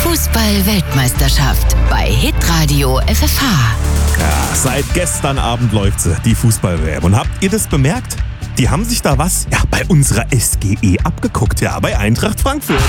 Fußball-Weltmeisterschaft bei Hitradio FFH. Ja, seit gestern Abend läuft sie, die Fußball-WM. Und habt ihr das bemerkt? Die haben sich da was bei unserer SGE abgeguckt, bei Eintracht Frankfurt.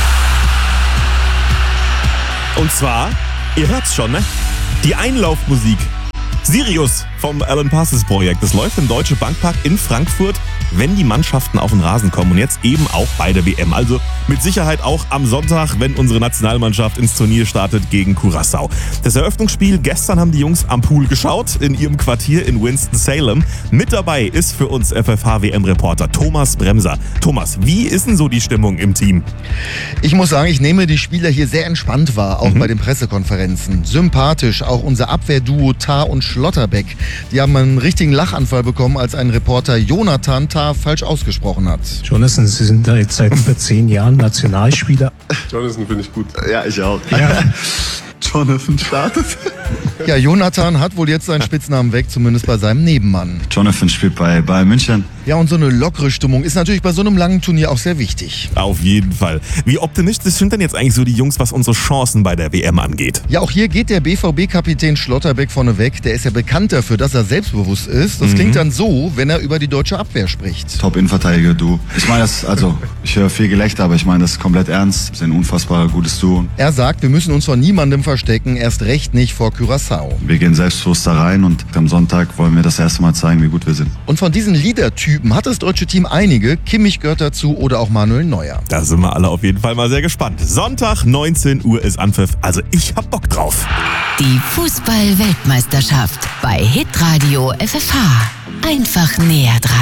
Und zwar, ihr hört's schon, ne? Die Einlaufmusik. Sirius vom Alan Parsons Projekt. Das läuft im Deutsche Bankpark in Frankfurt, wenn die Mannschaften auf den Rasen kommen. Und jetzt eben auch bei der WM. Also mit Sicherheit auch am Sonntag, wenn unsere Nationalmannschaft ins Turnier startet gegen Curaçao. Das Eröffnungsspiel gestern haben die Jungs am Pool geschaut, in ihrem Quartier in Winston-Salem. Mit dabei ist für uns FFH-WM-Reporter Thomas Bremser. Thomas, wie ist denn so die Stimmung im Team? Ich muss sagen, ich nehme die Spieler hier sehr entspannt wahr, auch bei den Pressekonferenzen. Sympathisch, auch unser Abwehrduo Tah und Schlotterbeck. Die haben einen richtigen Lachanfall bekommen, als ein Reporter Jonathan Tah falsch ausgesprochen hat. Jonathan, Sie sind da jetzt seit über 10 Jahren Nationalspieler. Jonathan finde ich gut. Ja, ich auch. Ja. Jonathan startet. Ja, Jonathan hat wohl jetzt seinen Spitznamen weg, zumindest bei seinem Nebenmann. Jonathan spielt bei Bayern München. Ja, und so eine lockere Stimmung ist natürlich bei so einem langen Turnier auch sehr wichtig. Auf jeden Fall. Wie optimistisch sind denn jetzt eigentlich so die Jungs, was unsere Chancen bei der WM angeht? Ja, auch hier geht der BVB-Kapitän Schlotterbeck vorneweg. Der ist ja bekannt dafür, dass er selbstbewusst ist. Das klingt dann so, wenn er über die deutsche Abwehr spricht. Top-Innenverteidiger, du. Ich meine das, ich höre viel Gelächter, aber ich meine das komplett ernst. Wir sind ein unfassbar gutes Duo. Er sagt, wir müssen uns vor niemandem verstecken, erst recht nicht vor Curaçao. Wir gehen selbstbewusst da rein und am Sonntag wollen wir das erste Mal zeigen, wie gut wir sind. Und von diesen Leader-Typen hat das deutsche Team einige. Kimmich gehört dazu oder auch Manuel Neuer. Da sind wir alle auf jeden Fall mal sehr gespannt. Sonntag, 19 Uhr ist Anpfiff. Also ich hab Bock drauf. Die Fußball-Weltmeisterschaft bei Hitradio FFH. Einfach näher dran.